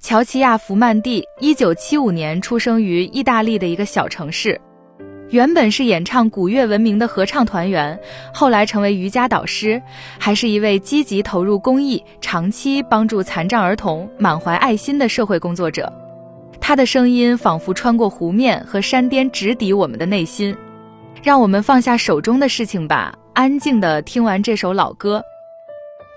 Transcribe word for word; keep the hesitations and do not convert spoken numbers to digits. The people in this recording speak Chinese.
乔齐亚·弗曼蒂一九七五年出生于意大利的一个小城市，原本是演唱古乐闻名的合唱团员，后来成为瑜伽导师，还是一位积极投入公益、长期帮助残障儿童、满怀爱心的社会工作者。他的声音仿佛穿过湖面和山巅，直抵我们的内心。让我们放下手中的事情吧，安静地听完这首老歌。